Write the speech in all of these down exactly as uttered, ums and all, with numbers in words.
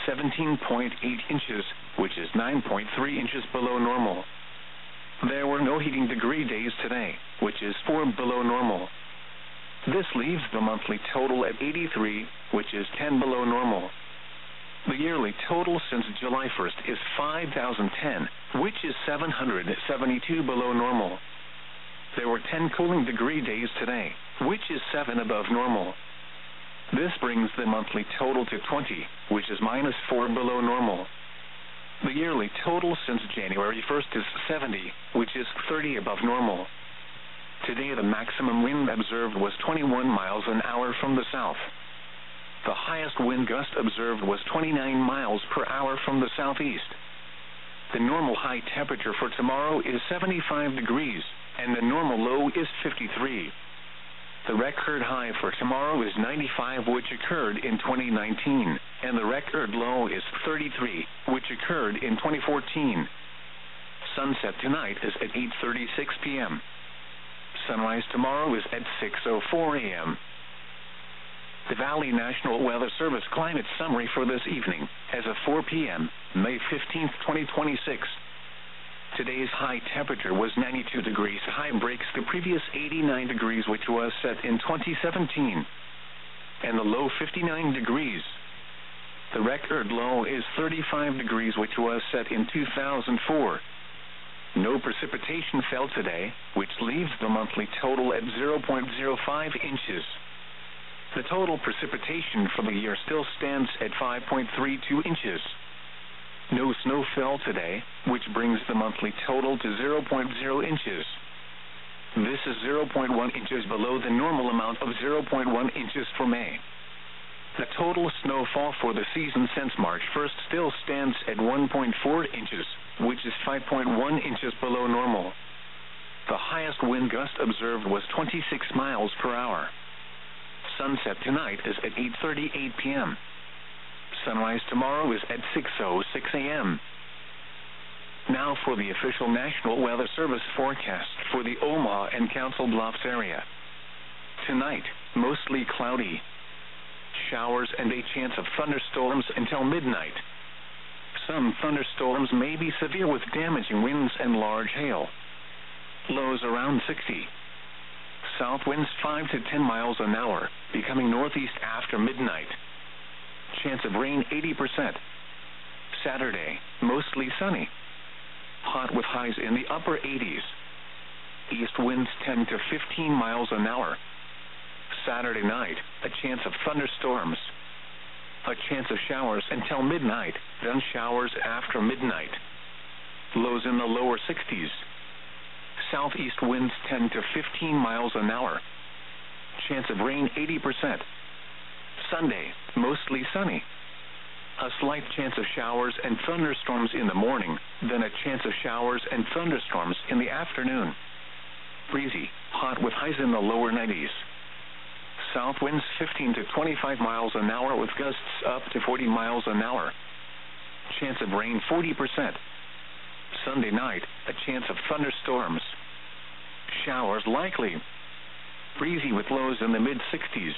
seventeen point eight inches, which is nine point three inches below normal. There were no heating degree days today, which is four below normal. This leaves the monthly total at eighty-three, which is ten below normal. The yearly total since July first is five thousand ten, which is seven hundred seventy-two below normal. There were ten cooling degree days today, which is seven above normal. This brings the monthly total to twenty, which is minus four below normal. The yearly total since January first is seventy, which is thirty above normal. Today the maximum wind observed was twenty-one miles an hour from the south. The highest wind gust observed was twenty-nine miles per hour from the southeast. The normal high temperature for tomorrow is seventy-five degrees, and the normal low is fifty-three. The record high for tomorrow is ninety-five, which occurred in twenty nineteen, and the record low is thirty-three, which occurred in twenty fourteen. Sunset tonight is at eight thirty-six p m Sunrise tomorrow is at six oh four a m The Valley National Weather Service climate summary for this evening, as of four p m, May fifteenth, twenty twenty-six. Today's high temperature was ninety-two degrees. High breaks the previous eighty-nine degrees, which was set in twenty seventeen, and the low fifty-nine degrees. The record low is thirty-five degrees, which was set in two thousand four. No precipitation fell today, which leaves the monthly total at zero point zero five inches. The total precipitation for the year still stands at five point three two inches. No snow fell today, which brings the monthly total to zero point zero inches. This is zero point one inches below the normal amount of zero point one inches for May. The total snowfall for the season since March first still stands at one point four inches, which is five point one inches below normal. The highest wind gust observed was twenty-six miles per hour. Sunset tonight is at eight thirty-eight p m Sunrise tomorrow is at six oh six a m Now for the official National Weather Service forecast for the Omaha and Council Bluffs area. Tonight, mostly cloudy. Showers and a chance of thunderstorms until midnight. Some thunderstorms may be severe with damaging winds and large hail. Lows around sixty. South winds five to ten miles an hour, becoming northeast after midnight. Chance of rain eighty percent. Saturday, mostly sunny. Hot with highs in the upper eighties. East winds ten to fifteen miles an hour. Saturday night, a chance of thunderstorms. A chance of showers until midnight, then showers after midnight. Lows in the lower sixties. Southeast winds ten to fifteen miles an hour. Chance of rain eighty percent. Sunday, mostly sunny. A slight chance of showers and thunderstorms in the morning, then a chance of showers and thunderstorms in the afternoon. Breezy, hot with highs in the lower nineties. South winds fifteen to twenty-five miles an hour with gusts up to forty miles an hour. Chance of rain forty percent. Sunday night, a chance of thunderstorms. Showers likely. Breezy with lows in the mid-sixties.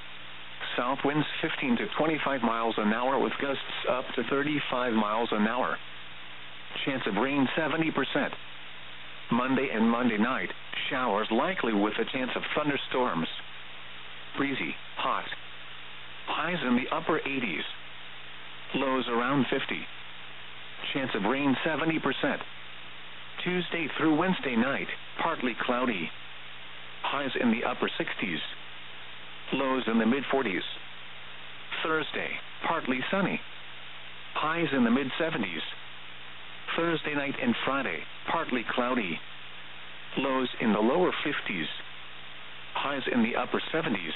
South winds fifteen to twenty-five miles an hour with gusts up to thirty-five miles an hour. Chance of rain seventy percent. Monday and Monday night, showers likely with a chance of thunderstorms. Breezy, hot. Highs in the upper eighties. Lows around fifty. Chance of rain seventy percent. Tuesday through Wednesday night, partly cloudy. Highs in the upper sixties. Lows in the mid-forties. Thursday, partly sunny. Highs in the mid-seventies. Thursday night and Friday, partly cloudy. Lows in the lower fifties. Highs in the upper seventies.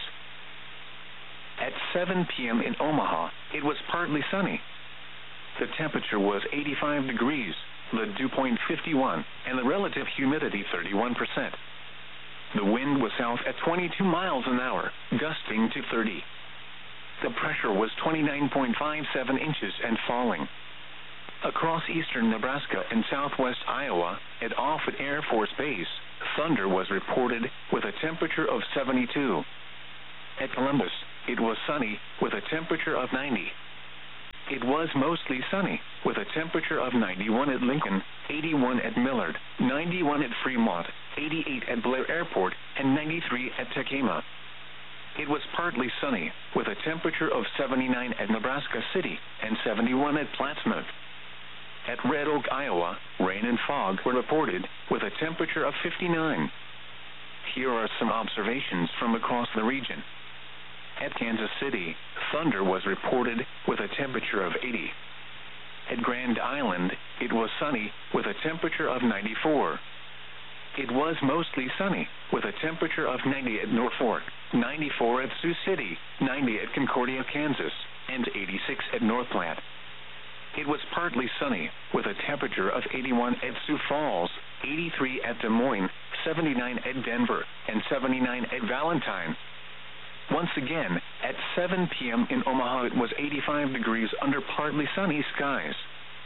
At seven p m in Omaha, it was partly sunny. The temperature was eighty-five degrees, the dew point fifty-one, and the relative humidity thirty-one percent. The wind was south at twenty-two miles an hour, gusting to thirty. The pressure was twenty-nine point five seven inches and falling. Across eastern Nebraska and southwest Iowa, at Offutt Air Force Base, thunder was reported with a temperature of seventy-two. At Columbus, it was sunny with a temperature of ninety. It was mostly sunny, with a temperature of ninety-one at Lincoln, eighty-one at Millard, ninety-one at Fremont, eighty-eight at Blair Airport, and ninety-three at Tacoma. It was partly sunny, with a temperature of seventy-nine at Nebraska City and seventy-one at Plattsmouth. At Red Oak, Iowa, rain and fog were reported, with a temperature of fifty-nine. Here are some observations from across the region. At Kansas City, thunder was reported, with a temperature of eighty. At Grand Island, it was sunny, with a temperature of ninety-four. It was mostly sunny, with a temperature of ninety at Norfolk, ninety-four at Sioux City, ninety at Concordia, Kansas, and eighty-six at North Platte. It was partly sunny, with a temperature of eighty-one at Sioux Falls, eighty-three at Des Moines, seventy-nine at Denver, and seventy-nine at Valentine. Once again, at seven p.m. in Omaha, it was eighty-five degrees under partly sunny skies.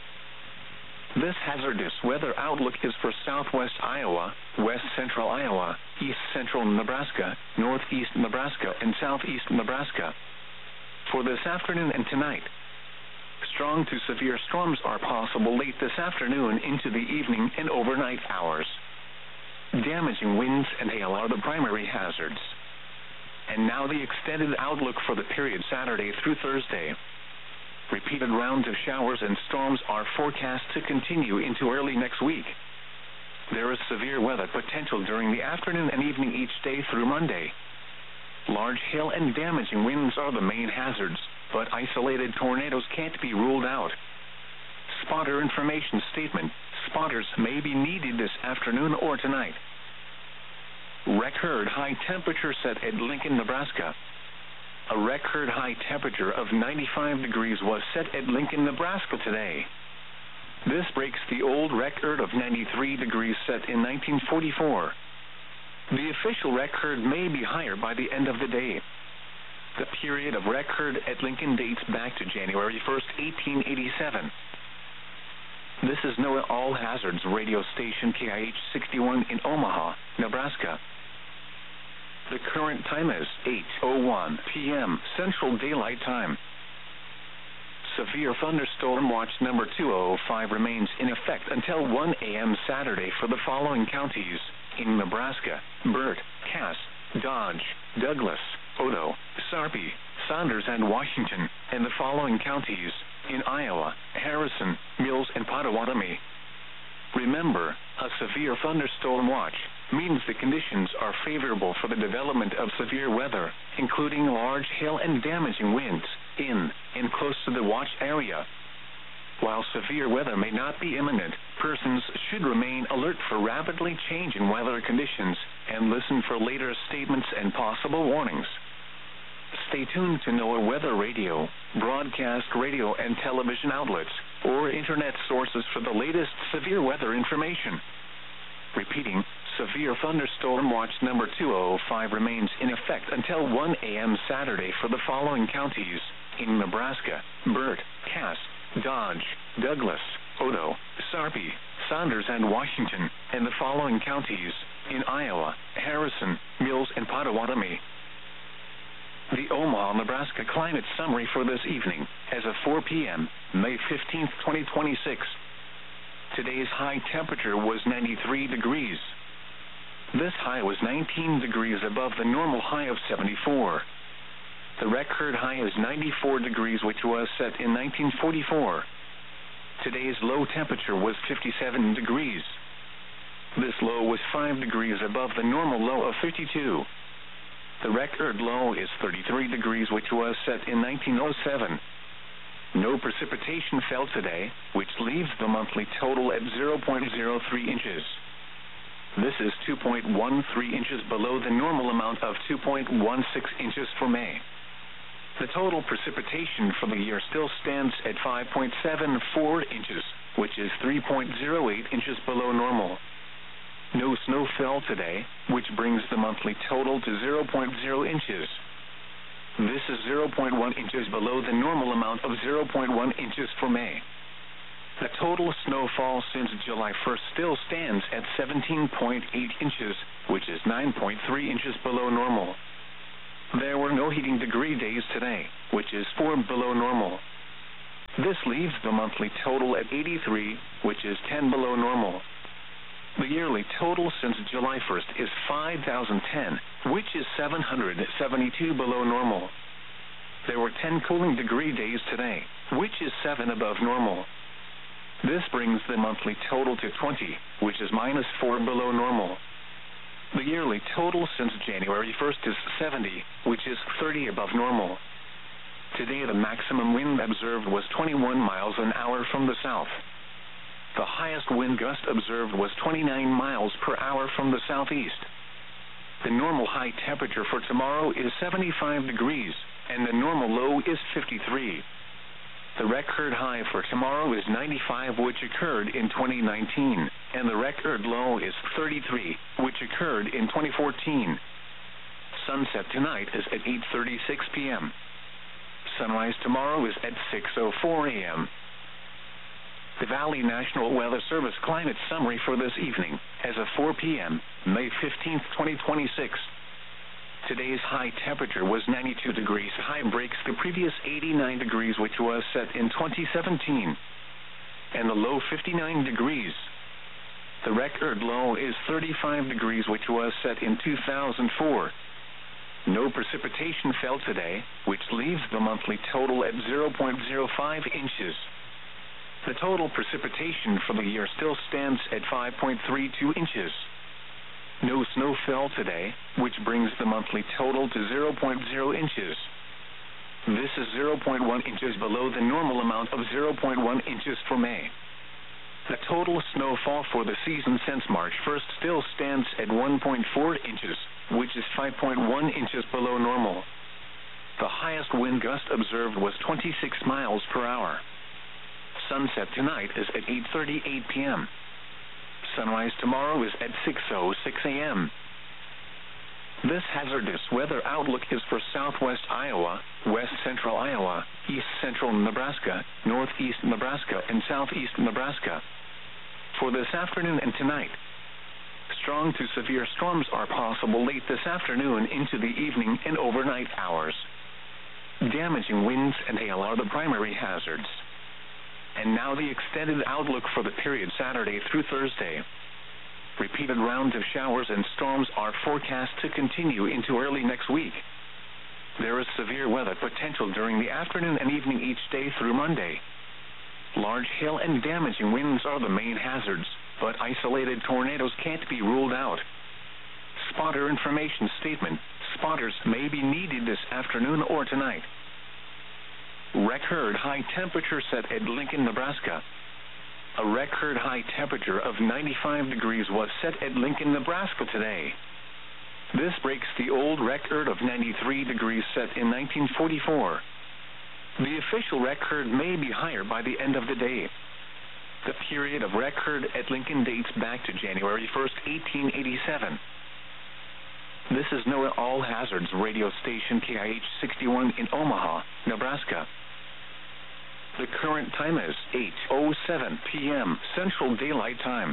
This hazardous weather outlook is for southwest Iowa, west central Iowa, east central Nebraska, northeast Nebraska, and southeast Nebraska. For this afternoon and tonight, strong to severe storms are possible late this afternoon into the evening and overnight hours. Damaging winds and hail are the primary hazards. And now the extended outlook for the period Saturday through Thursday. Repeated rounds of showers and storms are forecast to continue into early next week. There is severe weather potential during the afternoon and evening each day through Monday. Large hail and damaging winds are the main hazards, but isolated tornadoes can't be ruled out. Spotter information statement: spotters may be needed this afternoon or tonight. Record high temperature set at Lincoln, Nebraska. A record high temperature of ninety-five degrees was set at Lincoln, Nebraska today. This breaks the old record of ninety-three degrees set in nineteen forty-four. The official record may be higher by the end of the day. The period of record at Lincoln dates back to January first, eighteen eighty-seven. This is NOAA All Hazards radio station K I H sixty-one in Omaha, Nebraska. The current time is eight oh one p.m. Central Daylight Time. Severe thunderstorm watch number two oh five remains in effect until one a.m. Saturday for the following counties in Nebraska: Burt, Cass, Dodge, Douglas, Odo, Sarpy, Saunders, and Washington, and the following counties in Iowa: Harrison, Mills, and Potawatomi. Remember, a severe thunderstorm watch means the conditions are favorable for the development of severe weather, including large hail and damaging winds, in and close to the watch area. While severe weather may not be imminent, persons should remain alert for rapidly changing weather conditions and listen for later statements and possible warnings. Stay tuned to NOAA Weather Radio, broadcast radio and television outlets, or internet sources for the latest severe weather information. Repeating, severe thunderstorm watch number two oh five remains in effect until one a.m. Saturday for the following counties in Nebraska: Burt, Cass, Dodge, Douglas, Odo, Sarpy, Saunders, and Washington, and the following counties in Iowa: Harrison, Mills, and Potawatomi. The Omaha, Nebraska climate summary for this evening, as of four p.m., May fifteenth, twenty twenty-six. Today's high temperature was ninety-three degrees. This high was nineteen degrees above the normal high of seventy-four. The record high is ninety-four degrees, which was set in nineteen forty-four. Today's low temperature was fifty-seven degrees. This low was five degrees above the normal low of fifty-two. The record low is thirty-three degrees, which was set in nineteen oh seven. No precipitation fell today, which leaves the monthly total at zero point zero three inches. This is two point one three inches below the normal amount of two point one six inches for May. The total precipitation for the year still stands at five point seven four inches, which is three point zero eight inches below normal. No snow fell today, which brings the monthly total to zero point zero inches. This is zero point one inches below the normal amount of zero point one inches for May. The total snowfall since July first still stands at seventeen point eight inches, which is nine point three inches below normal. There were no heating degree days today, which is four below normal. This This leaves the monthly total at eighty-three, which is ten below normal. The yearly total since July first is five thousand ten, which is seven hundred seventy-two below normal. There were ten cooling degree days today, which is seven above normal. This brings the monthly total to twenty, which is minus four below normal. The yearly total since January first is seventy, which is thirty above normal. Today the maximum wind observed was twenty-one miles an hour from the south. The highest wind gust observed was twenty-nine miles per hour from the southeast. The normal high temperature for tomorrow is seventy-five degrees, and the normal low is fifty-three. The record high for tomorrow is ninety-five, which occurred in twenty nineteen, and the record low is thirty-three, which occurred in twenty fourteen. Sunset tonight is at eight thirty-six p m Sunrise tomorrow is at six oh four a m The Valley National Weather Service climate summary for this evening, as of four p m, May fifteenth, twenty twenty-six. Today's high temperature was ninety-two degrees. High breaks the previous eighty-nine degrees, which was set in twenty seventeen. And the low fifty-nine degrees. The record low is thirty-five degrees, which was set in two thousand four. No precipitation fell today, which leaves the monthly total at zero point zero five inches. The total precipitation for the year still stands at five point three two inches. No snow fell today, which brings the monthly total to zero point zero inches. This is zero point one inches below the normal amount of zero point one inches for May. The total snowfall for the season since March first still stands at one point four inches, which is five point one inches below normal. The highest wind gust observed was twenty-six miles per hour. Sunset tonight is at eight thirty-eight p m Sunrise tomorrow is at six oh six a m This hazardous weather outlook is for southwest Iowa, west central Iowa, east central Nebraska, northeast Nebraska, and southeast Nebraska. For this afternoon and tonight, strong to severe storms are possible late this afternoon into the evening and overnight hours. Damaging winds and hail are the primary hazards. And now the extended outlook for the period Saturday through Thursday. Repeated rounds of showers and storms are forecast to continue into early next week. There is severe weather potential during the afternoon and evening each day through Monday. Large hail and damaging winds are the main hazards, but isolated tornadoes can't be ruled out. Spotter information statement: spotters may be needed this afternoon or tonight. Record high temperature set at Lincoln, Nebraska. A record high temperature of ninety-five degrees was set at Lincoln, Nebraska today. This breaks the old record of ninety-three degrees set in nineteen forty-four. The official record may be higher by the end of the day. The period of record at Lincoln dates back to January first, eighteen eighty-seven. This is NOAA All Hazards radio station K I H sixty-one in Omaha, Nebraska. The current time is eight oh seven p m Central Daylight Time.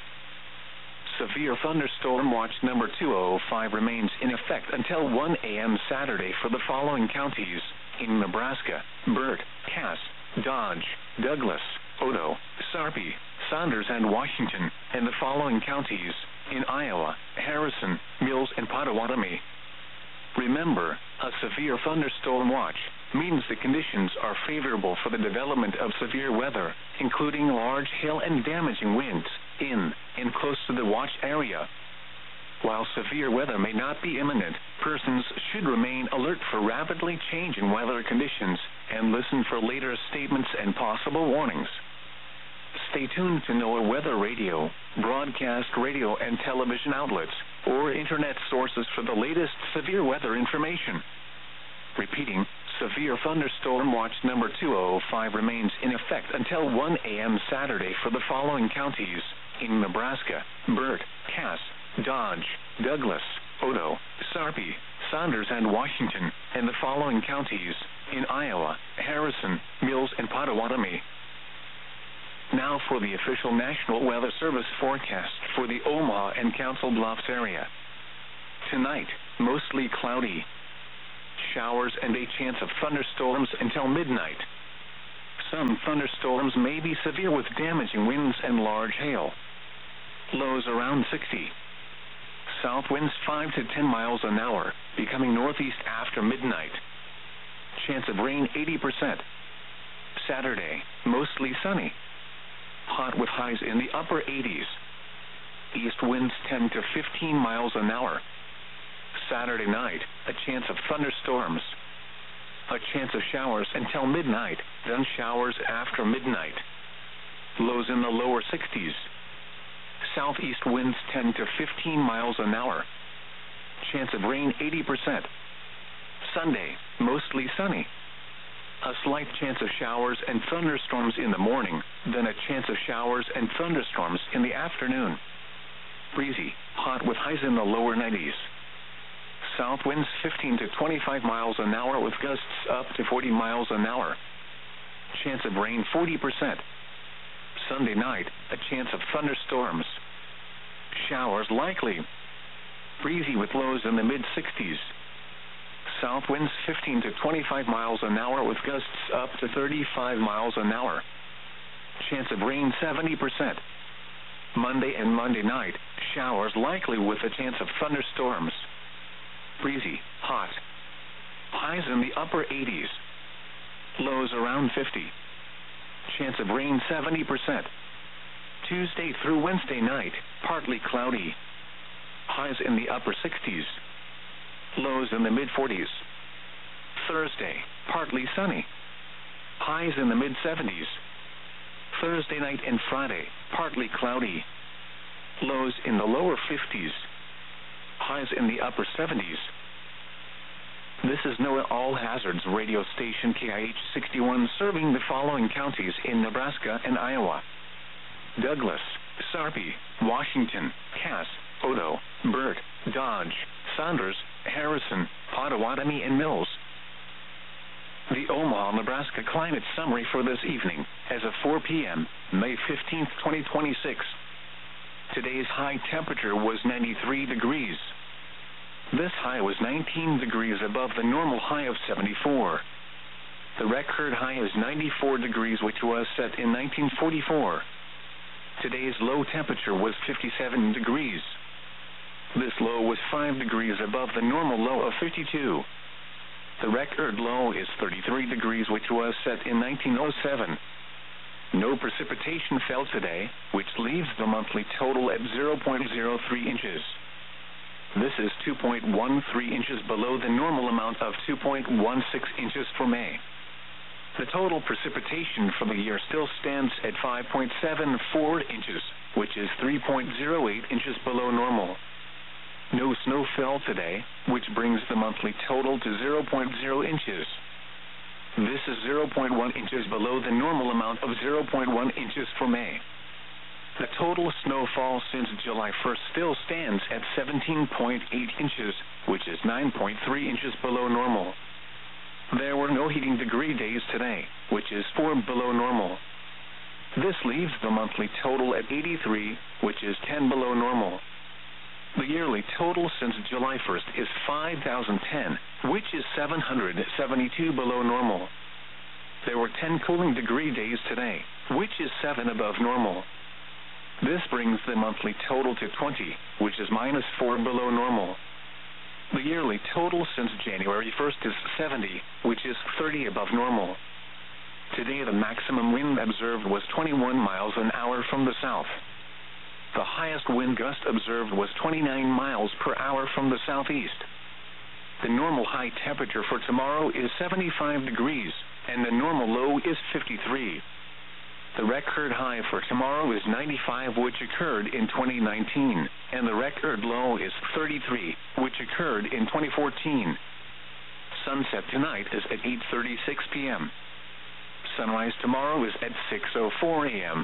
Severe thunderstorm watch number two oh five remains in effect until one a m Saturday for the following counties in Nebraska: Burt, Cass, Dodge, Douglas, Odo, Sarpy, Saunders, and Washington, and the following counties in Iowa: Harrison, Mills, and Potawatomi. Remember, a severe thunderstorm watch means the conditions are favorable for the development of severe weather, including large hail and damaging winds, in and close to the watch area. While severe weather may not be imminent, persons should remain alert for rapidly changing weather conditions and listen for later statements and possible warnings. Stay tuned to NOAA Weather Radio, broadcast radio and television outlets, or internet sources for the latest severe weather information. Repeating, severe thunderstorm watch number two oh five remains in effect until one a m Saturday for the following counties in Nebraska: Burt, Cass, Dodge, Douglas, Odo, Sarpy, Saunders, and Washington, and the following counties in Iowa: Harrison, Mills, and Potawatomi. Now for the official National Weather Service forecast for the Omaha and Council Bluffs area. Tonight, mostly cloudy. Showers and a chance of thunderstorms until midnight. Some thunderstorms may be severe with damaging winds and large hail. Lows around sixty. South winds five to ten miles an hour, becoming northeast after midnight. Chance of rain eighty percent. Saturday, mostly sunny. Hot with highs in the upper eighties. East winds ten to fifteen miles an hour. Saturday night, a chance of thunderstorms. A chance of showers until midnight, then showers after midnight. Lows in the lower sixties. Southeast winds ten to fifteen miles an hour. Chance of rain eighty percent. Sunday, mostly sunny. A slight chance of showers and thunderstorms in the morning, then a chance of showers and thunderstorms in the afternoon. Breezy, hot with highs in the lower nineties. South winds fifteen to twenty-five miles an hour with gusts up to forty miles an hour. Chance of rain forty percent. Sunday night, a chance of thunderstorms. Showers likely. Breezy with lows in the mid-sixties. South winds fifteen to twenty-five miles an hour with gusts up to thirty-five miles an hour. Chance of rain seventy percent. Monday and Monday night, showers likely with a chance of thunderstorms. Breezy, hot. Highs in the upper eighties. Lows around fifty. Chance of rain seventy percent. Tuesday through Wednesday night, partly cloudy. Highs in the upper sixties. Lows in the mid-forties. Thursday, partly sunny. Highs in the mid-seventies. Thursday night and Friday, partly cloudy. Lows in the lower fifties. Highs in the upper seventies. This is NOAA All Hazards radio station K I H sixty-one, serving the following counties in Nebraska and Iowa: Douglas, Sarpy, Washington, Cass, Odo, Burt, Dodge, Saunders, Harrison, Pottawatomie, and Mills. The Omaha, Nebraska climate summary for this evening, as of four p.m., May fifteenth, twenty twenty-six. Today's high temperature was ninety-three degrees. This high was nineteen degrees above the normal high of seventy-four. The record high is ninety-four degrees, which was set in nineteen forty-four. Today's low temperature was fifty-seven degrees. This low was five degrees above the normal low of fifty-two. The record low is thirty-three degrees, which was set in nineteen oh seven. No precipitation fell today, which leaves the monthly total at zero point zero three inches. This is two point one three inches below the normal amount of two point one six inches for May. The total precipitation for the year still stands at five point seven four inches, which is three point zero eight inches below normal. No snow fell today, which brings the monthly total to zero point zero inches. This is zero point one inches below the normal amount of zero point one inches for May. The total snowfall since July first still stands at seventeen point eight inches, which is nine point three inches below normal. There were no heating degree days today, which is four below normal. This leaves the monthly total at eighty-three, which is ten below normal. The yearly total since July first is five thousand ten, which is seven hundred seventy-two below normal. There were ten cooling degree days today, which is seven above normal. This brings the monthly total to twenty, which is minus four below normal. The yearly total since January first is seventy, which is thirty above normal. Today the maximum wind observed was twenty-one miles an hour from the south. The highest wind gust observed was twenty-nine miles per hour from the southeast. The normal high temperature for tomorrow is seventy-five degrees, and the normal low is fifty-three. The record high for tomorrow is ninety-five, which occurred in twenty nineteen, and the record low is thirty-three, which occurred in twenty fourteen. Sunset tonight is at eight thirty-six p.m. Sunrise tomorrow is at six oh four a.m.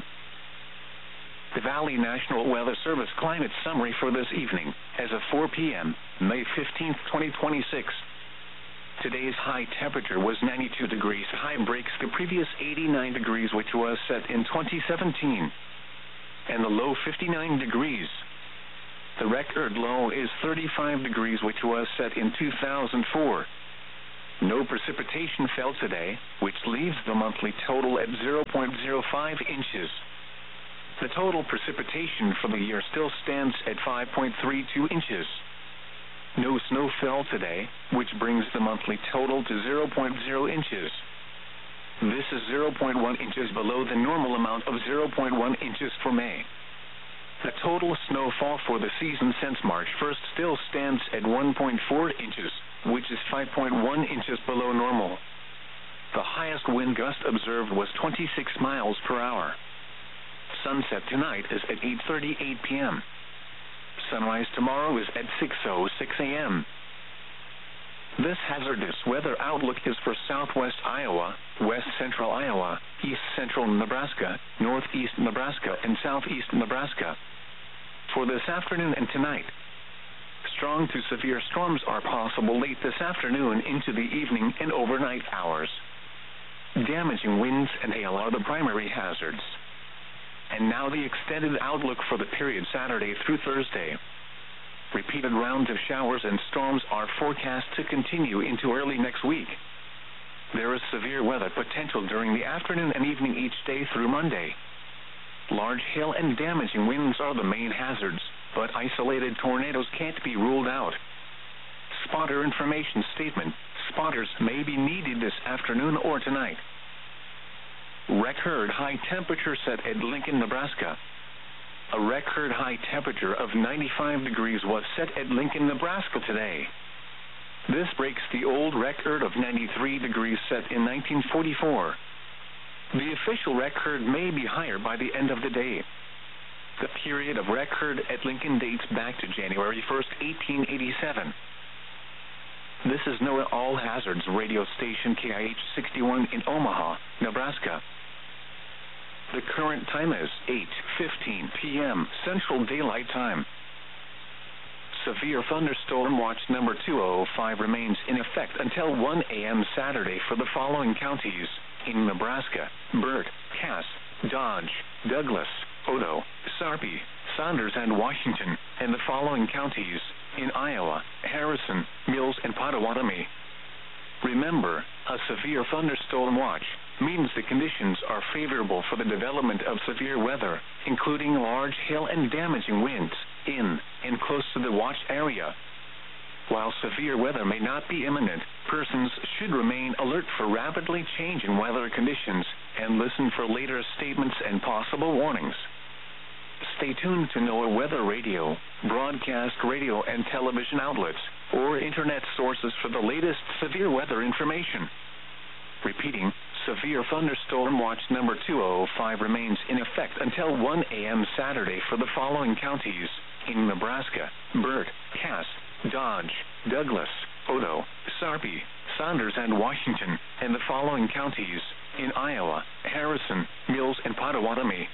The Valley National Weather Service climate summary for this evening, as of four p.m., May fifteenth, twenty twenty-six. Today's high temperature was ninety-two degrees. High breaks the previous eighty-nine degrees, which was set in twenty seventeen, and the low fifty-nine degrees. The record low is thirty-five degrees, which was set in two thousand four. No precipitation fell today, which leaves the monthly total at zero point zero five inches. The total precipitation for the year still stands at five point three two inches. No snow fell today, which brings the monthly total to zero point zero inches. This is zero point one inches below the normal amount of zero point one inches for May. The total snowfall for the season since March first still stands at one point four inches, which is five point one inches below normal. The highest wind gust observed was twenty-six miles per hour. Sunset tonight is at eight thirty-eight p m Sunrise tomorrow is at six oh six a m This hazardous weather outlook is for southwest Iowa, west central Iowa, east central Nebraska, northeast Nebraska, and southeast Nebraska. For this afternoon and tonight, strong to severe storms are possible late this afternoon into the evening and overnight hours. Damaging winds and hail are the primary hazards. And now the extended outlook for the period Saturday through Thursday. Repeated rounds of showers and storms are forecast to continue into early next week. There is severe weather potential during the afternoon and evening each day through Monday. Large hail and damaging winds are the main hazards, but isolated tornadoes can't be ruled out. Spotter information statement: spotters may be needed this afternoon or tonight. Record high temperature set at Lincoln, Nebraska. A record high temperature of ninety-five degrees was set at Lincoln, Nebraska today. This breaks the old record of ninety-three degrees set in nineteen forty-four. The official record may be higher by the end of the day. The period of record at Lincoln dates back to January first, eighteen eighty-seven. This is NOAA All Hazards radio station K I H sixty-one in Omaha, Nebraska. The current time is eight fifteen p m Central Daylight Time. Severe thunderstorm watch number two oh five remains in effect until one a m Saturday for the following counties in Nebraska: Burt, Cass, Dodge, Douglas, Odo, Sarpy, Saunders, and Washington, and the following counties in Iowa: Harrison, Mills, and Pottawatomie. Remember, a severe thunderstorm watch means the conditions are favorable for the development of severe weather, including large hail and damaging winds, in and close to the watch area. While severe weather may not be imminent, persons should remain alert for rapidly changing weather conditions and listen for later statements and possible warnings. Stay tuned to NOAA Weather Radio, broadcast radio and television outlets, or internet sources for the latest severe weather information. Repeating, severe thunderstorm watch number two oh five remains in effect until one a m Saturday for the following counties in Nebraska: Burt, Cass, Dodge, Douglas, Odo, Sarpy, Saunders, and Washington, and the following counties in Iowa: Harrison, Mills, and Pottawatomie.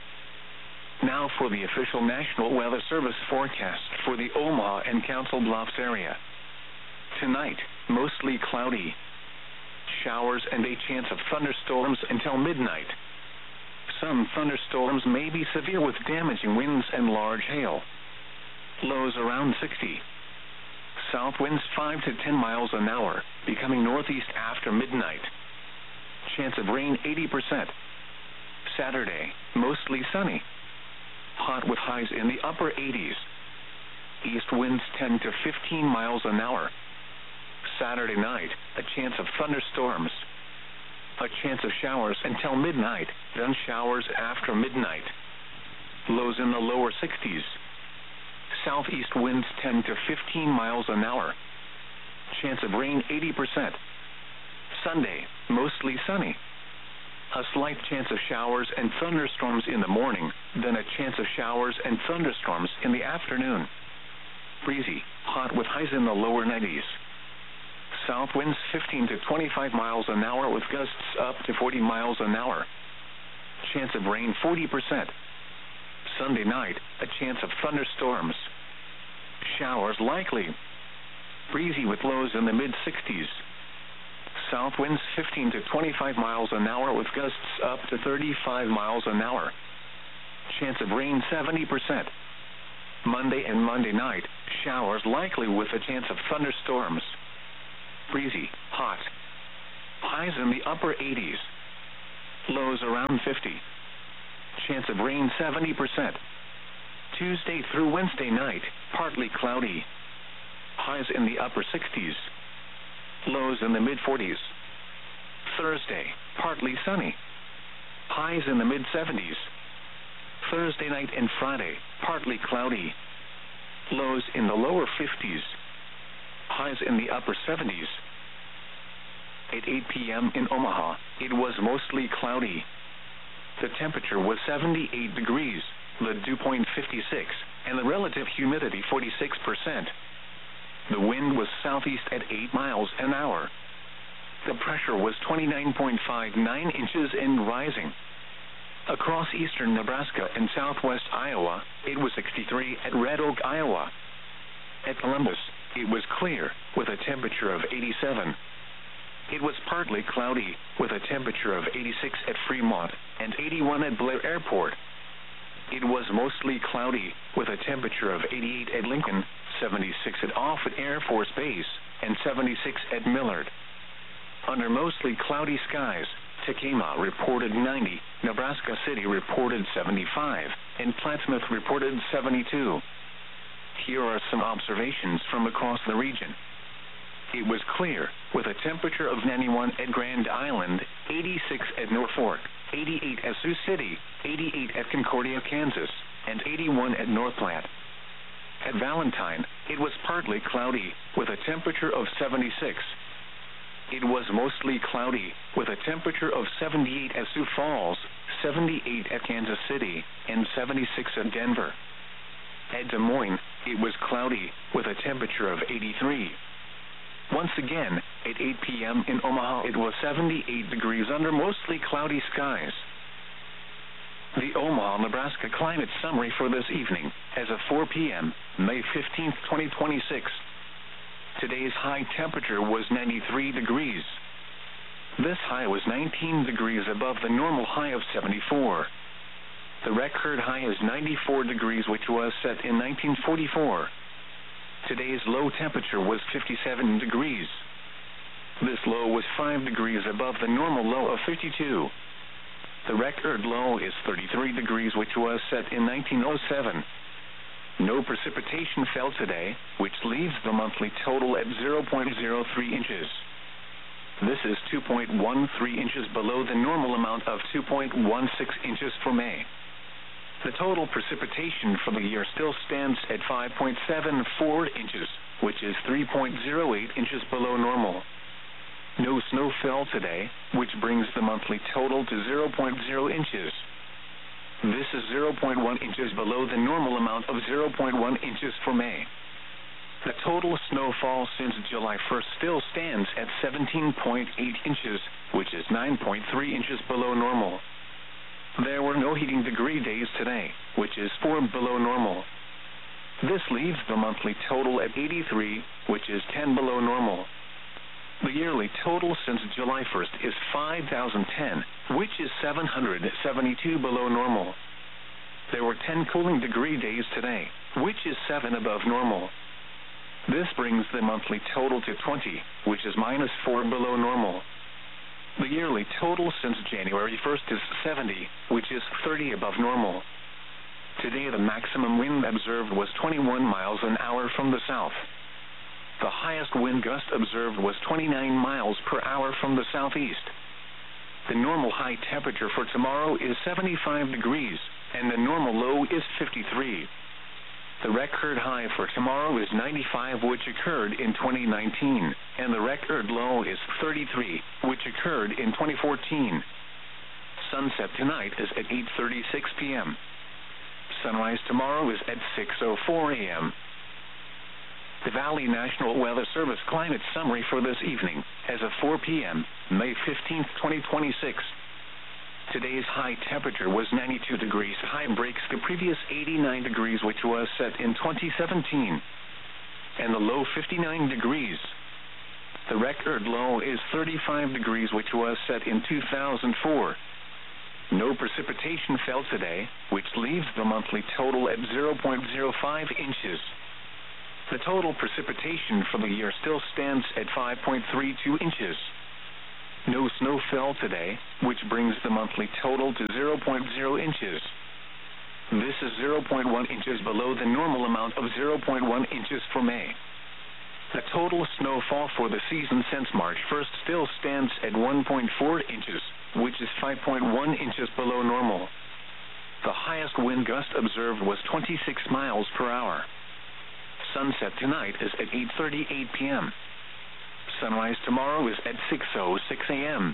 Now for the official National Weather Service forecast for the Omaha and Council Bluffs area. Tonight, mostly cloudy. Showers and a chance of thunderstorms until midnight. Some thunderstorms may be severe with damaging winds and large hail. Lows around sixty. South winds five to ten miles an hour, becoming northeast after midnight. Chance of rain eighty percent. Saturday, mostly sunny. Hot with highs in the upper eighties. East winds ten to fifteen miles an hour. Saturday night, a chance of thunderstorms. A chance of showers until midnight, then showers after midnight. Lows in the lower sixties. Southeast winds ten to fifteen miles an hour. Chance of rain eighty percent. Sunday, mostly sunny. A slight chance of showers and thunderstorms in the morning, then a chance of showers and thunderstorms in the afternoon. Breezy, hot with highs in the lower nineties. South winds fifteen to twenty-five miles an hour with gusts up to forty miles an hour. Chance of rain forty percent. Sunday night, a chance of thunderstorms. Showers likely. Breezy with lows in the mid-sixties. South winds fifteen to twenty-five miles an hour with gusts up to thirty-five miles an hour. Chance of rain seventy percent. Monday and Monday night, showers likely with a chance of thunderstorms. breezy, hot. Highs in the upper eighties. Lows around fifty. Chance of rain seventy percent. Tuesday through Wednesday night, partly cloudy. Highs in the upper sixties. Lows in the mid forties. Thursday, partly sunny. Highs in the mid seventies. Thursday night and Friday, partly cloudy. Lows in the lower fifties. Highs in the upper seventies. At eight p.m. in Omaha, it was mostly cloudy. The temperature was seventy-eight degrees, the dew point fifty-six, and the relative humidity forty-six percent. The wind was southeast at eight miles an hour. The pressure was twenty-nine point five nine inches and rising. Across eastern Nebraska and southwest Iowa, it was sixty-three at Red Oak, Iowa. At Columbus, it was clear, with a temperature of eighty-seven. It was partly cloudy, with a temperature of eighty-six at Fremont and eighty-one at Blair Airport. It was mostly cloudy, with a temperature of eighty-eight at Lincoln, seventy-six at Offutt Air Force Base, and seventy-six at Millard. Under mostly cloudy skies, Tekamah reported ninety, Nebraska City reported seventy-five, and Plattsmouth reported seventy-two. Here are some observations from across the region. It was clear, with a temperature of ninety-one at Grand Island, eighty-six at Norfolk, eighty-eight at Sioux City, eighty-eight at Concordia, Kansas, and eighty-one at North Platte. At Valentine, it was partly cloudy, with a temperature of seventy-six. It was mostly cloudy, with a temperature of seventy-eight at Sioux Falls, seventy-eight at Kansas City, and seventy-six at Denver. At Des Moines, it was cloudy, with a temperature of eighty-three. Once again, at eight p.m. in Omaha, it was seventy-eight degrees under mostly cloudy skies. The Omaha, Nebraska climate summary for this evening, as of four p.m., May fifteenth, twenty twenty-six. Today's high temperature was ninety-three degrees. This high was nineteen degrees above the normal high of seventy-four. The record high is ninety-four degrees, which was set in nineteen forty-four. Today's low temperature was fifty-seven degrees. This low was five degrees above the normal low of fifty-two. The record low is thirty-three degrees, which was set in nineteen oh seven. No precipitation fell today, which leaves the monthly total at zero point zero three inches. This is two point one three inches below the normal amount of two point one six inches for May. The total precipitation for the year still stands at five point seven four inches, which is three point zero eight inches below normal. No snow fell today, which brings the monthly total to zero point zero inches. This is zero point one inches below the normal amount of zero point one inches for May. The total snowfall since July first still stands at seventeen point eight inches, which is nine point three inches below normal. There were no heating degree days today, which is four below normal. This leaves the monthly total at eighty-three, which is ten below normal. The yearly total since July first is five thousand ten, which is seven hundred seventy-two below normal. There were ten cooling degree days today, which is seven above normal. This brings the monthly total to twenty, which is minus four below normal. The yearly total since January first is seventy, which is thirty above normal. Today the maximum wind observed was twenty-one miles an hour from the south. The highest wind gust observed was twenty-nine miles per hour from the southeast. The normal high temperature for tomorrow is seventy-five degrees, and the normal low is fifty-three. The record high for tomorrow is ninety-five, which occurred in twenty nineteen, and the record low is thirty-three, which occurred in twenty fourteen. Sunset tonight is at eight thirty-six p.m. Sunrise tomorrow is at six oh four a.m. The Valley National Weather Service climate summary for this evening, as of four p.m., May fifteenth, twenty twenty-six. Today's high temperature was ninety-two degrees. High breaks the previous eighty-nine degrees, which was set in twenty seventeen, and the low fifty-nine degrees. The record low is thirty-five degrees, which was set in two thousand four. No precipitation fell today, which leaves the monthly total at zero point zero five inches. The total precipitation for the year still stands at five point three two inches. No snow fell today, which brings the monthly total to zero point zero inches. This is zero point one inches below the normal amount of zero point one inches for May. The total snowfall for the season since March first still stands at one point four inches, which is five point one inches below normal. The highest wind gust observed was twenty-six miles per hour. Sunset tonight is at eight thirty-eight p.m. Sunrise tomorrow is at six oh six a.m.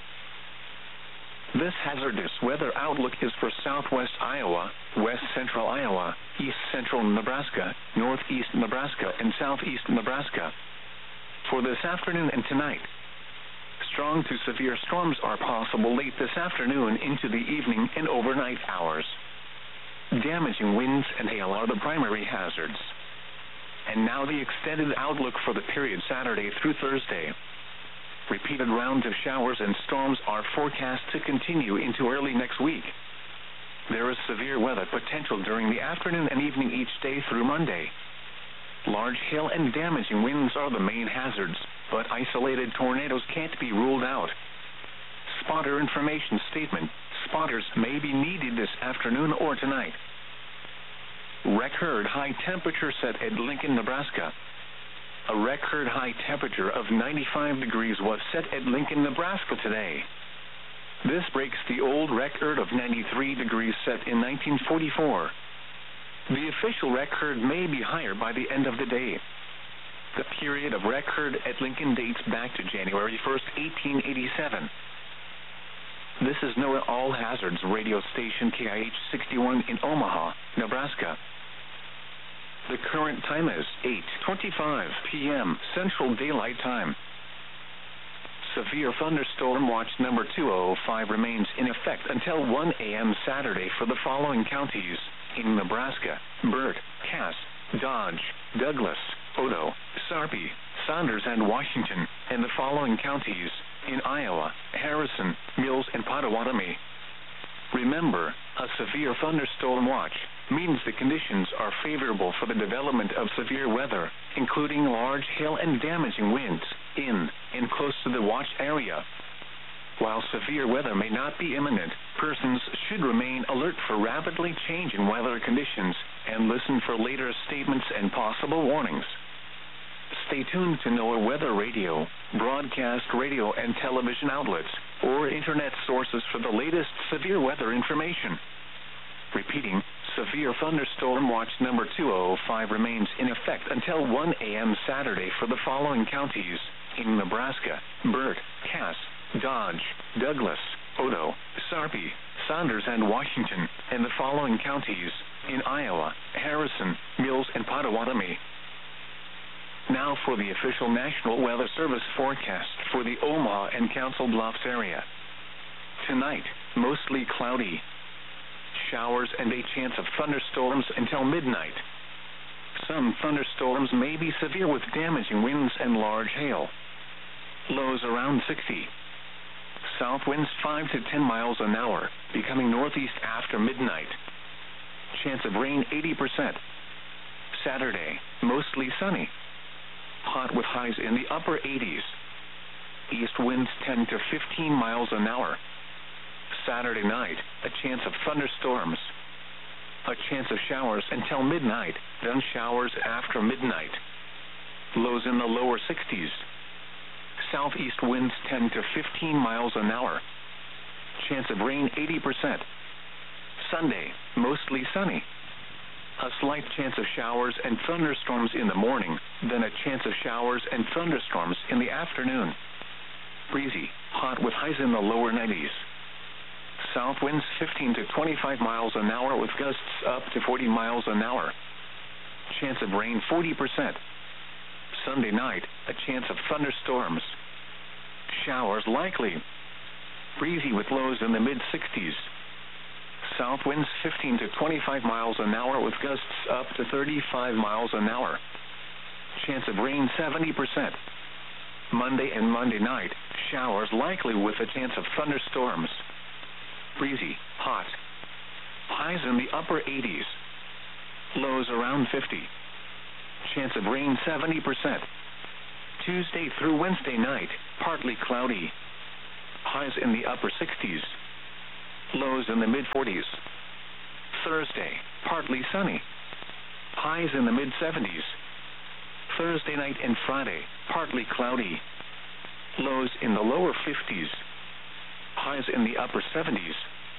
This hazardous weather outlook is for southwest Iowa, west central Iowa, east central Nebraska, northeast Nebraska, and southeast Nebraska. For this afternoon and tonight, strong to severe storms are possible late this afternoon into the evening and overnight hours. Damaging winds and hail are the primary hazards. And now the extended outlook for the period Saturday through Thursday. Repeated rounds of showers and storms are forecast to continue into early next week. There is severe weather potential during the afternoon and evening each day through Monday. Large hail and damaging winds are the main hazards, but isolated tornadoes can't be ruled out. Spotter information statement: spotters may be needed this afternoon or tonight. Record high temperature set at Lincoln, Nebraska. A record high temperature of ninety-five degrees was set at Lincoln, Nebraska today. This breaks the old record of ninety-three degrees set in nineteen forty-four. The official record may be higher by the end of the day. The period of record at Lincoln dates back to January first, eighteen eighty-seven. This is NOAA All Hazards radio station K I H sixty-one in Omaha, Nebraska. The current time is eight twenty-five p.m. Central Daylight Time. Severe thunderstorm watch number two oh five remains in effect until one a.m. Saturday for the following counties in Nebraska: Burt, Cass, Dodge, Douglas, Odo, Sarpy, Saunders, and Washington, and the following counties in Iowa: Harrison, Mills, and Potawatomi. Remember, a severe thunderstorm watch means the conditions are favorable for the development of severe weather, including large hail and damaging winds, in and close to the watch area. While severe weather may not be imminent, persons should remain alert for rapidly changing weather conditions and listen for later statements and possible warnings. Stay tuned to NOAA Weather Radio, broadcast radio and television outlets, or internet sources for the latest severe weather information. Repeating, severe thunderstorm watch number two oh five remains in effect until one a.m. Saturday for the following counties in Nebraska: Burt, Cass, Dodge, Douglas, Odo, Sarpy, Saunders, and Washington, and the following counties in Iowa: Harrison, Mills, and Potawatomi. Now for the official National Weather Service forecast for the Omaha and Council Bluffs area. Tonight, mostly cloudy. Showers and a chance of thunderstorms until midnight. Some thunderstorms may be severe with damaging winds and large hail. Lows around sixty. South winds five to ten miles an hour, becoming northeast after midnight. Chance of rain eighty percent. Saturday, mostly sunny. Hot with highs in the upper eighties. East winds ten to fifteen miles an hour. Saturday night, a chance of thunderstorms. A chance of showers until midnight, then showers after midnight. Lows in the lower sixties. Southeast winds ten to fifteen miles an hour. Chance of rain eighty percent. Sunday, mostly sunny. A slight chance of showers and thunderstorms in the morning, then a chance of showers and thunderstorms in the afternoon. Breezy, hot with highs in the lower nineties. South winds fifteen to twenty-five miles an hour with gusts up to forty miles an hour. Chance of rain forty percent. Sunday night, a chance of thunderstorms. Showers likely. Breezy with lows in the mid-sixties. South winds fifteen to twenty-five miles an hour with gusts up to thirty-five miles an hour. Chance of rain seventy percent. Monday and Monday night, showers likely with a chance of thunderstorms. Breezy, hot. Highs in the upper eighties. Lows around fifty. chance of rain seventy percent. Tuesday through Wednesday night, partly cloudy. Highs in the upper sixties. Lows in the mid forties. Thursday, partly sunny. Highs in the mid seventies. Thursday night and Friday, partly cloudy. Lows in the lower fifties. Highs in the upper seventies.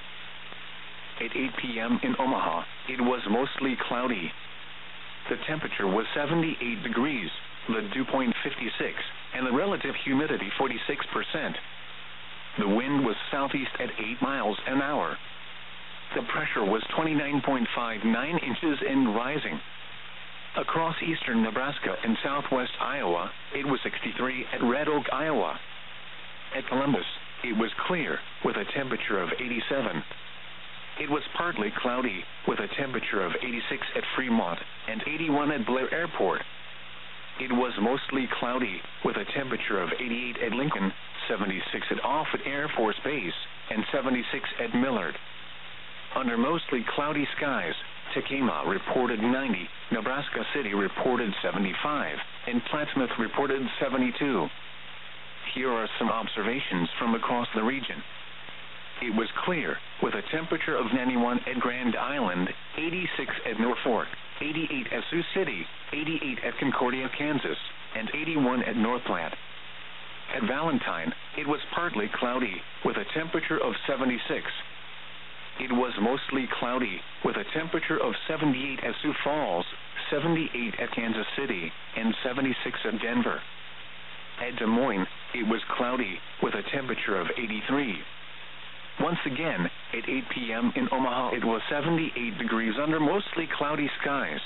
At eight p.m. in Omaha, it was mostly cloudy. The temperature was seventy-eight degrees, the dew point fifty-six, and the relative humidity forty-six percent. The wind was southeast at eight miles an hour. The pressure was twenty-nine point five nine inches and rising. Across eastern Nebraska and southwest Iowa, it was sixty-three at Red Oak, Iowa. At Columbus, it was clear, with a temperature of eighty-seven. It was partly cloudy, with a temperature of eighty-six at Fremont and eighty-one at Blair Airport. It was mostly cloudy, with a temperature of eighty-eight at Lincoln, seventy-six at Offutt Air Force Base, and seventy-six at Millard. Under mostly cloudy skies, Tekamah reported ninety, Nebraska City reported seventy-five, and Plattsmouth reported seventy-two. Here are some observations from across the region. It was clear, with a temperature of ninety-one at Grand Island, eighty-six at Norfolk, eighty-eight at Sioux City, eighty-eight at Concordia, Kansas, and eighty-one at North Platte. At Valentine, it was partly cloudy, with a temperature of seventy-six. It was mostly cloudy, with a temperature of seventy-eight at Sioux Falls, seventy-eight at Kansas City, and seventy-six at Denver. At Des Moines, it was cloudy, with a temperature of eighty-three. Once again, at eight p.m. in Omaha, it was seventy-eight degrees under mostly cloudy skies.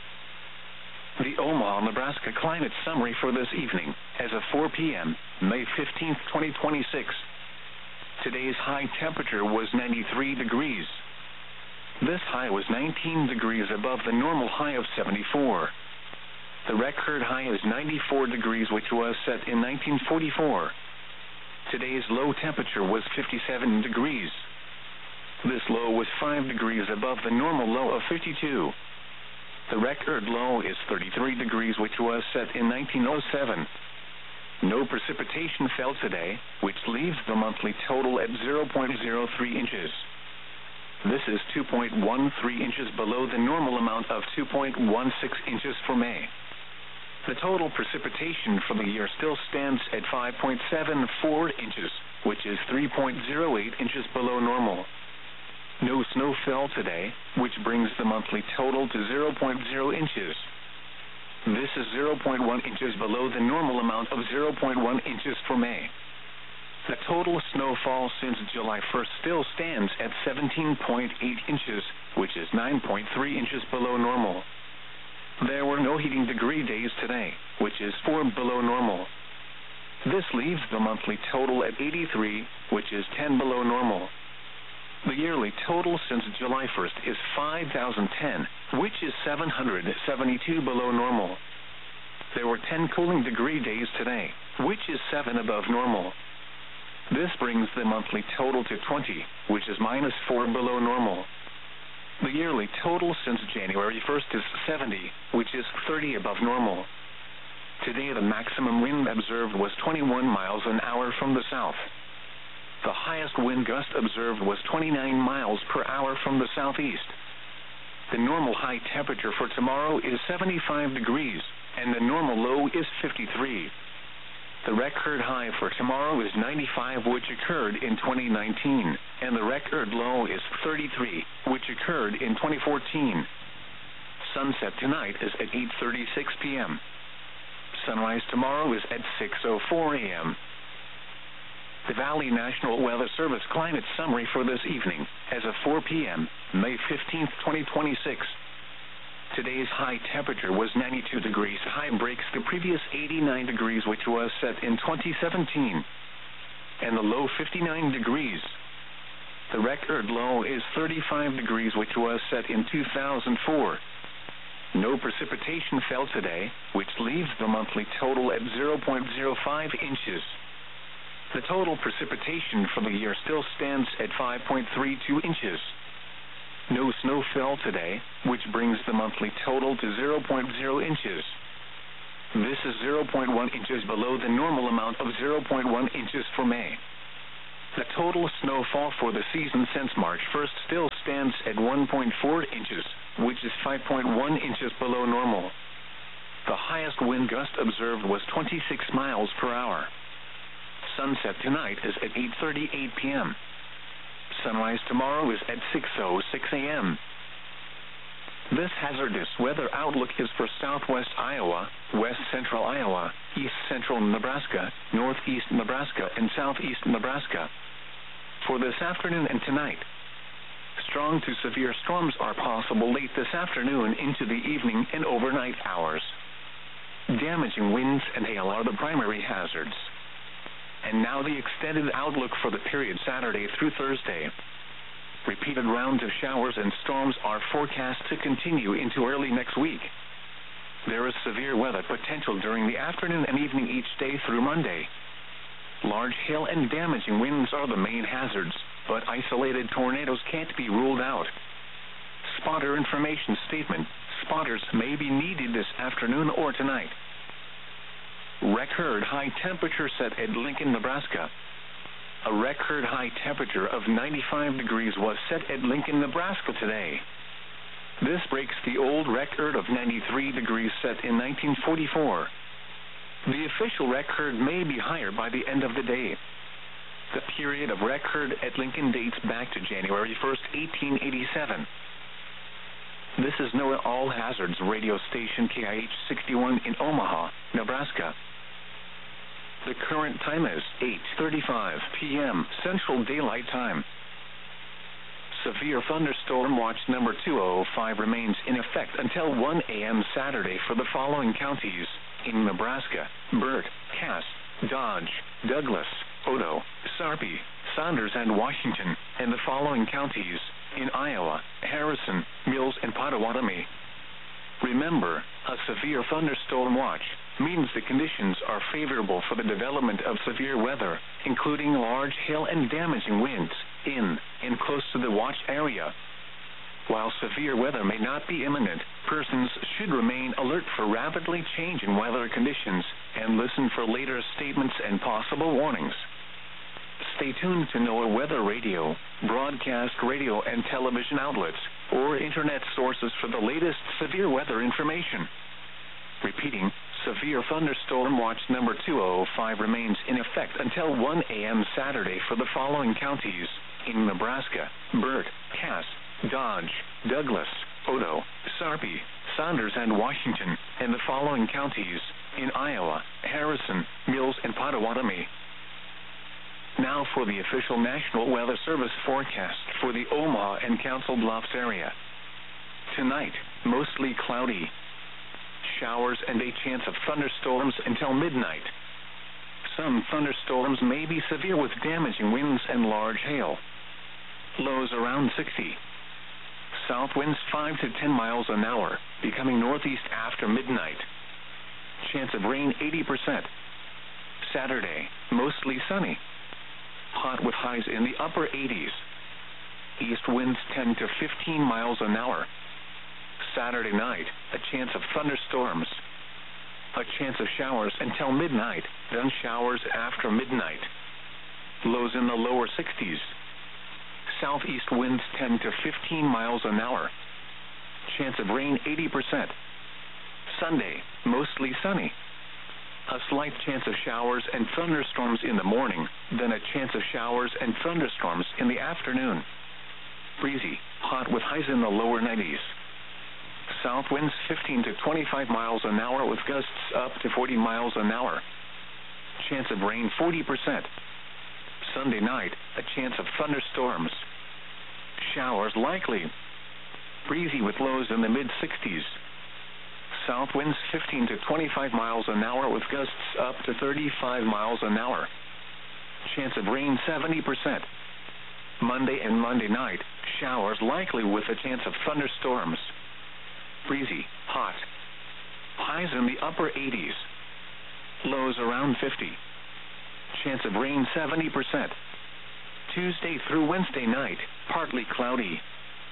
The Omaha, Nebraska climate summary for this evening, as of four p.m., May fifteenth, twenty twenty-six. Today's high temperature was ninety-three degrees. This high was nineteen degrees above the normal high of seventy-four. The record high is ninety-four degrees, which was set in nineteen forty-four. Today's low temperature was fifty-seven degrees. This low was five degrees above the normal low of fifty-two. The record low is thirty-three degrees, which was set in nineteen oh seven. No precipitation fell today, which leaves the monthly total at zero point zero three inches. This is two point one three inches below the normal amount of two point one six inches for May. The total precipitation for the year still stands at five point seven four inches, which is three point zero eight inches below normal. No snow fell today, which brings the monthly total to zero point zero inches. This is zero point one inches below the normal amount of zero point one inches for May. The total snowfall since July first still stands at seventeen point eight inches, which is nine point three inches below normal. There were no heating degree days today, which is four below normal. This leaves the monthly total at eighty-three, which is ten below normal. The yearly total since July first is five thousand ten, which is seven hundred seventy-two below normal. There were ten cooling degree days today, which is seven above normal. This brings the monthly total to twenty, which is minus four below normal. The yearly total since January first is seventy, which is thirty above normal. Today the maximum wind observed was twenty-one miles an hour from the south. The highest wind gust observed was twenty-nine miles per hour from the southeast. The normal high temperature for tomorrow is seventy-five degrees, and the normal low is fifty-three. The record high for tomorrow is ninety-five, which occurred in twenty nineteen, and the record low is thirty-three, which occurred in twenty fourteen. Sunset tonight is at eight thirty-six p.m. Sunrise tomorrow is at six oh four a.m. The Valley National Weather Service climate summary for this evening, as of four p.m., May fifteenth, twenty twenty-six. Today's high temperature was ninety-two degrees. High breaks the previous eighty-nine degrees, which was set in twenty seventeen, and the low fifty-nine degrees. The record low is thirty-five degrees, which was set in two thousand four. No precipitation fell today, which leaves the monthly total at zero point zero five inches. The total precipitation for the year still stands at five point three two inches. No snow fell today, which brings the monthly total to zero point zero inches. This is zero point one inches below the normal amount of zero point one inches for May. The total snowfall for the season since March first still stands at one point four inches, which is five point one inches below normal. The highest wind gust observed was twenty-six miles per hour. Sunset tonight is at eight thirty-eight p.m. Sunrise tomorrow is at six oh six a.m. This hazardous weather outlook is for southwest Iowa, west central Iowa, east central Nebraska, northeast Nebraska, and southeast Nebraska. For this afternoon and tonight, strong to severe storms are possible late this afternoon into the evening and overnight hours. Damaging winds and hail are the primary hazards. And now the extended outlook for the period Saturday through Thursday. Repeated rounds of showers and storms are forecast to continue into early next week. There is severe weather potential during the afternoon and evening each day through Monday. Large hail and damaging winds are the main hazards, but isolated tornadoes can't be ruled out. Spotter information statement: spotters may be needed this afternoon or tonight. Record high temperature set at Lincoln, Nebraska. A record high temperature of ninety-five degrees was set at Lincoln, Nebraska today. This breaks the old record of ninety-three degrees set in nineteen forty-four. The official record may be higher by the end of the day. The period of record at Lincoln dates back to January first, eighteen eighty-seven. This is NOAA All Hazards radio station K I H sixty-one in Omaha, Nebraska. The current time is eight thirty-five p.m. Central Daylight Time. Severe thunderstorm watch number two oh five remains in effect until one a.m. Saturday for the following counties in Nebraska: Burt, Cass, Dodge, Douglas, Odo, Sarpy, Saunders, and Washington, and the following counties in Iowa: Harrison, Mills, and Potawatomi. Remember, a severe thunderstorm watch means the conditions are favorable for the development of severe weather, including large hail and damaging winds, in and close to the watch area. While severe weather may not be imminent, persons should remain alert for rapidly changing weather conditions and listen for later statements and possible warnings. Stay tuned to NOAA Weather Radio, broadcast radio and television outlets, or internet sources for the latest severe weather information. Repeating, severe thunderstorm watch number two oh five remains in effect until one a.m. Saturday for the following counties in Nebraska: Burt, Cass, Dodge, Douglas, Odo, Sarpy, Saunders, and Washington, and the following counties in Iowa: Harrison, Mills, and Potawatomi. Now for the official National Weather Service forecast for the Omaha and Council Bluffs area. Tonight, mostly cloudy. Showers and a chance of thunderstorms until midnight. Some thunderstorms may be severe with damaging winds and large hail. Lows around sixty. South winds five to ten miles an hour, becoming northeast after midnight. Chance of rain eighty percent. Saturday, mostly sunny. Hot with highs in the upper eighties. East winds ten to fifteen miles an hour. Saturday night, a chance of thunderstorms. A chance of showers until midnight, then showers after midnight. Lows in the lower sixties. Southeast winds ten to fifteen miles an hour. Chance of rain eighty percent. Sunday, mostly sunny. A slight chance of showers and thunderstorms in the morning, then a chance of showers and thunderstorms in the afternoon. Breezy, hot with highs in the lower nineties. South winds fifteen to twenty-five miles an hour with gusts up to forty miles an hour. Chance of rain forty percent. Sunday night, a chance of thunderstorms. Showers likely. Breezy with lows in the mid-sixties. South winds fifteen to twenty-five miles an hour with gusts up to thirty-five miles an hour. Chance of rain seventy percent. Monday and Monday night, showers likely with a chance of thunderstorms. Breezy, hot. Highs in the upper eighties. Lows around fifty. Chance of rain seventy percent. Tuesday through Wednesday night, partly cloudy.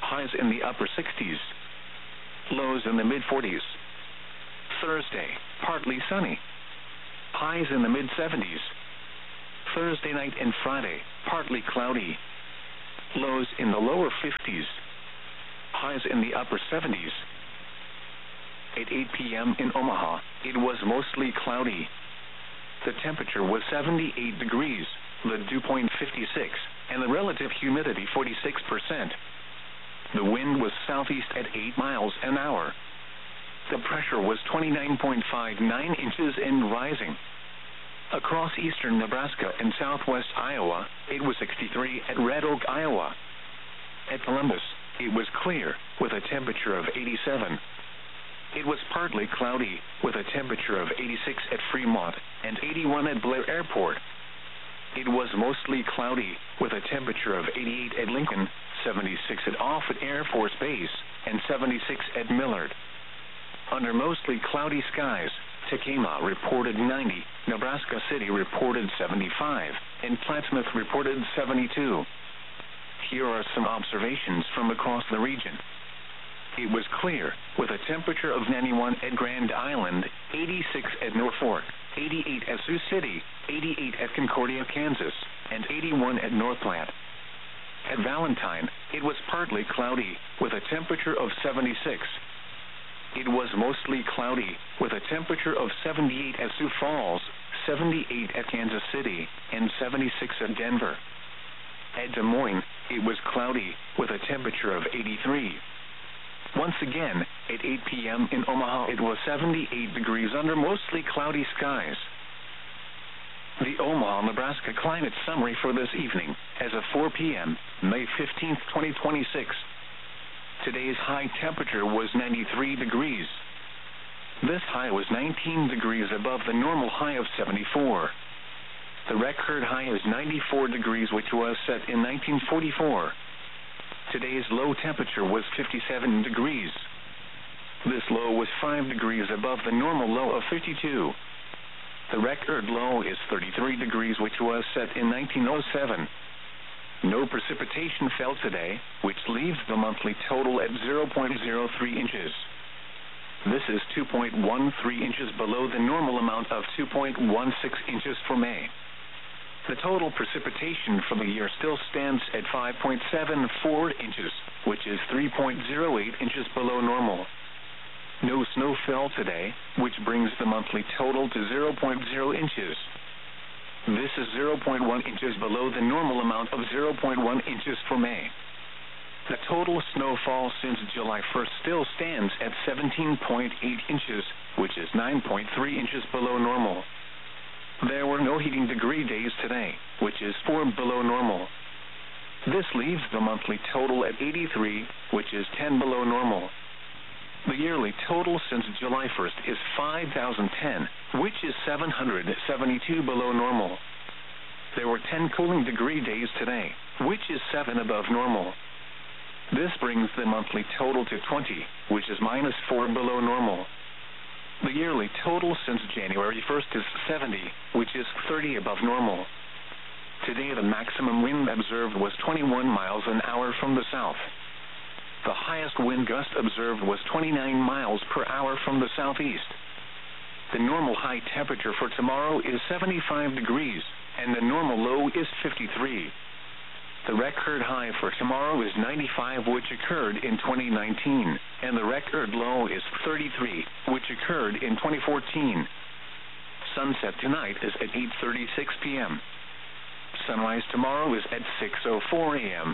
highs in the upper sixties. Lows in the mid forties. Thursday, partly sunny. Highs in the mid seventies. Thursday night and Friday, partly cloudy. Lows in the lower fifties. Highs in the upper seventies. At eight p.m. in Omaha, it was mostly cloudy. The temperature was seventy-eight degrees, the dew point fifty-six, and the relative humidity forty-six percent. The wind was southeast at eight miles an hour. The pressure was twenty-nine point five nine inches and rising. Across eastern Nebraska and southwest Iowa, it was sixty-three at Red Oak, Iowa. At Columbus, it was clear, with a temperature of eighty-seven. It was partly cloudy, with a temperature of eighty-six at Fremont and eighty-one at Blair Airport. It was mostly cloudy, with a temperature of eighty-eight at Lincoln, seventy-six at Offutt Air Force Base, and seventy-six at Millard. Under mostly cloudy skies, Tekamah reported ninety, Nebraska City reported seventy-five, and Plattsmouth reported seventy-two. Here are some observations from across the region. It was clear, with a temperature of ninety-one at Grand Island, eighty-six at Norfolk, eighty-eight at Sioux City, eighty-eight at Concordia, Kansas, and eighty-one at North Platte. At Valentine, it was partly cloudy, with a temperature of seventy-six. It was mostly cloudy, with a temperature of seventy-eight at Sioux Falls, seventy-eight at Kansas City, and seventy-six at Denver. At Des Moines, it was cloudy, with a temperature of eighty-three. Once again, at eight p.m. in Omaha, it was seventy-eight degrees under mostly cloudy skies. The Omaha, Nebraska climate summary for this evening, as of four p.m., May fifteenth, twenty twenty-six. Today's high temperature was ninety-three degrees. This high was nineteen degrees above the normal high of seventy-four. The record high is ninety-four degrees, which was set in nineteen forty-four. Today's low temperature was fifty-seven degrees. This low was five degrees above the normal low of fifty-two. The record low is thirty-three degrees, which was set in nineteen oh seven. No precipitation fell today, which leaves the monthly total at zero point zero three inches. This is two point one three inches below the normal amount of two point one six inches for May. The total precipitation for the year still stands at five point seven four inches, which is three point zero eight inches below normal. No snow fell today, which brings the monthly total to zero point zero inches. This is zero point one inches below the normal amount of zero point one inches for May. The total snowfall since July first still stands at seventeen point eight inches, which is nine point three inches below normal. There were no heating degree days today, which is four below normal. This leaves the monthly total at eighty-three, which is ten below normal. The yearly total since July first is five thousand ten, which is seven hundred seventy-two below normal. There were ten cooling degree days today, which is seven above normal. This brings the monthly total to twenty, which is minus four below normal. The yearly total since January first is seventy, which is thirty above normal. Today the maximum wind observed was twenty-one miles an hour from the south. The highest wind gust observed was twenty-nine miles per hour from the southeast. The normal high temperature for tomorrow is seventy-five degrees, and the normal low is fifty-three. The record high for tomorrow is ninety-five, which occurred in twenty nineteen, and the record low is thirty-three, which occurred in twenty fourteen. Sunset tonight is at eight thirty-six p.m. Sunrise tomorrow is at six oh four a.m.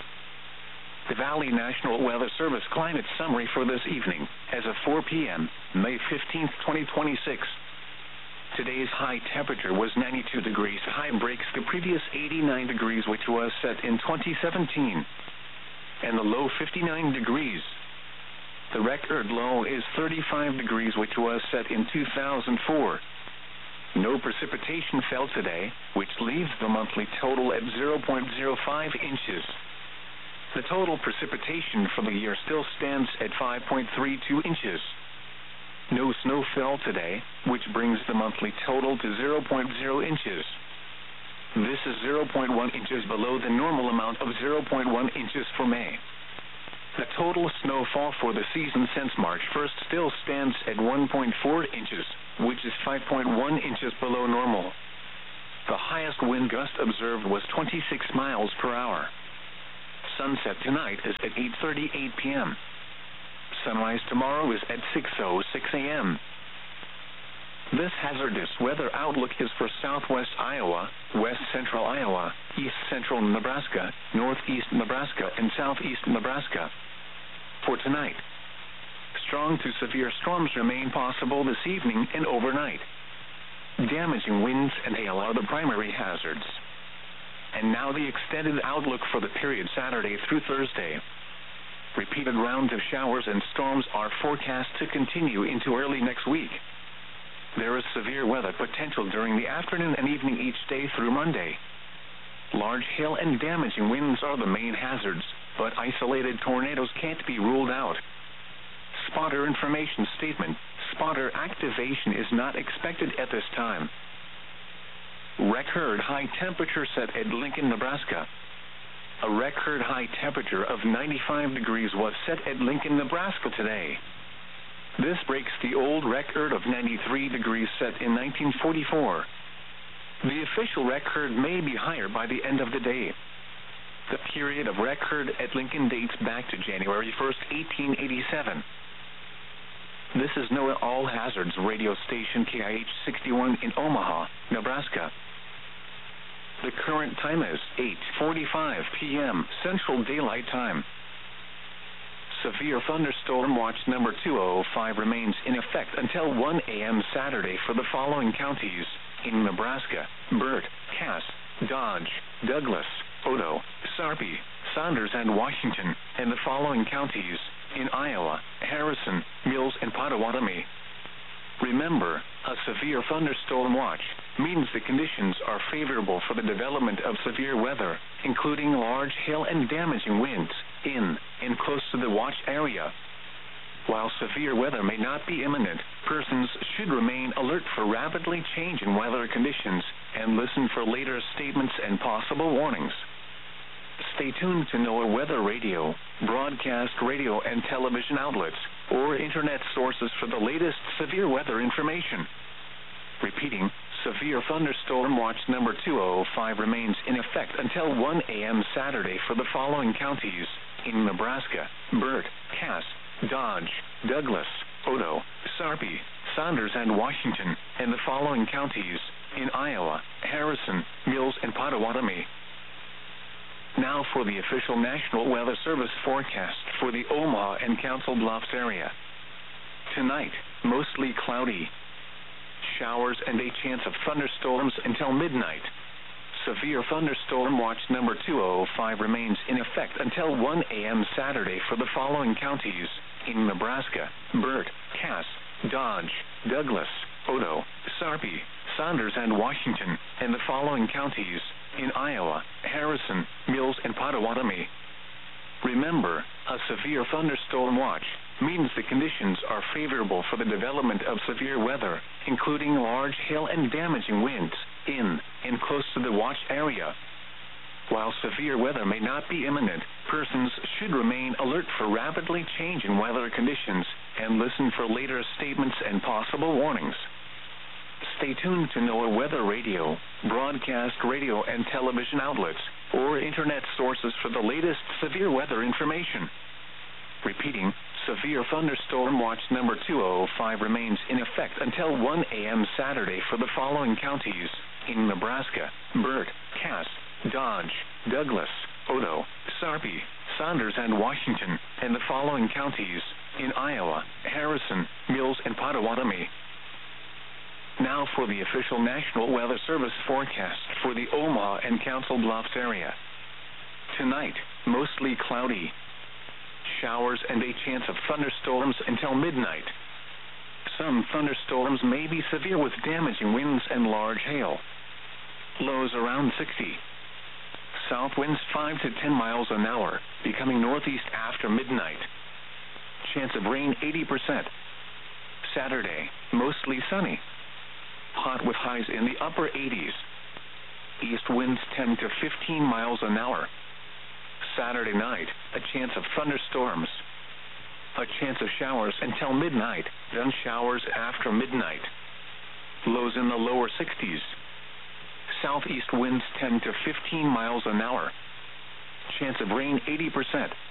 The Valley National Weather Service climate summary for this evening, as of four p.m., May fifteenth, twenty twenty-six. Today's high temperature was ninety-two degrees. High breaks the previous eighty-nine degrees, which was set in twenty seventeen, and the low fifty-nine degrees. The record low is thirty-five degrees, which was set in two thousand four. No precipitation fell today, which leaves the monthly total at zero point zero five inches. The total precipitation for the year still stands at five point three two inches. No snow fell today, which brings the monthly total to zero point zero inches. This is zero point one inches below the normal amount of zero point one inches for May. The total snowfall for the season since March first still stands at one point four inches, which is five point one inches below normal. The highest wind gust observed was twenty-six miles per hour. Sunset tonight is at eight thirty-eight p.m. Sunrise tomorrow is at six oh six a.m. This hazardous weather outlook is for southwest Iowa, west central Iowa, east central Nebraska, northeast Nebraska, and southeast Nebraska. For tonight, strong to severe storms remain possible this evening and overnight. Damaging winds and hail are the primary hazards. And now the extended outlook for the period Saturday through Thursday. Repeated rounds of showers and storms are forecast to continue into early next week. There is severe weather potential during the afternoon and evening each day through Monday. Large hail and damaging winds are the main hazards, but isolated tornadoes can't be ruled out. Spotter information statement: spotter activation is not expected at this time. Record high temperature set at Lincoln, Nebraska. A record high temperature of ninety-five degrees was set at Lincoln, Nebraska today. This breaks the old record of ninety-three degrees set in nineteen forty-four. The official record may be higher by the end of the day. The period of record at Lincoln dates back to January first, eighteen eighty-seven. This is NOAA All Hazards radio station K I H sixty-one in Omaha, Nebraska. The current time is eight forty-five p.m. Central Daylight Time. Severe thunderstorm watch number two oh five remains in effect until one a.m. Saturday for the following counties in Nebraska: Burt, Cass, Dodge, Douglas, Odo, Sarpy, Saunders, and Washington, and the following counties in Iowa: Harrison, Mills, and Potawatomi. Remember, a severe thunderstorm watch means the conditions are favorable for the development of severe weather, including large hail and damaging winds, in and close to the watch area. While severe weather may not be imminent, persons should remain alert for rapidly changing weather conditions and listen for later statements and possible warnings. Stay tuned to NOAA Weather Radio, broadcast radio and television outlets, or internet sources for the latest severe weather information. Repeating, severe thunderstorm watch number two oh five remains in effect until one a.m. Saturday for the following counties in Nebraska: Burt, Cass, Dodge, Douglas, Odo, Sarpy, Saunders, and Washington, and the following counties in Iowa: Harrison, Mills, and Potawatomi. Now for the official National Weather Service forecast for the Omaha and Council Bluffs area. Tonight, mostly cloudy. Showers and a chance of thunderstorms until midnight. Severe thunderstorm watch number two oh five remains in effect until one a.m. Saturday for the following counties in Nebraska: Burt, Cass, Dodge, Douglas, Odo, Sarpy, Saunders, and Washington, and the following counties in Iowa: Harrison, Mills, and Potawatomi. Remember, a severe thunderstorm watch means the conditions are favorable for the development of severe weather, including large hail and damaging winds, in and close to the watch area. While severe weather may not be imminent, persons should remain alert for rapidly changing weather conditions and listen for later statements and possible warnings. Stay tuned to NOAA Weather Radio, broadcast radio and television outlets, or internet sources for the latest severe weather information. Repeating, severe thunderstorm watch number two oh five remains in effect until one a.m. Saturday for the following counties in Nebraska: Burt, Cass, Dodge, Douglas, Odo, Sarpy, Saunders, and Washington, and the following counties in Iowa: Harrison, Mills, and Potawatomi. Now for the official National Weather Service forecast for the Omaha and Council Bluffs area. Tonight, mostly cloudy. Showers and a chance of thunderstorms until midnight. Some thunderstorms may be severe with damaging winds and large hail. Lows around sixty. South winds five to ten miles an hour, becoming northeast after midnight. Chance of rain eighty percent. Saturday, mostly sunny. Hot with highs in the upper eighties. East winds ten to fifteen miles an hour. Saturday night, a chance of thunder thunderstorms. A chance of showers until midnight, then showers after midnight. Lows in the lower sixties. Southeast winds ten to fifteen miles an hour. Chance of rain eighty percent.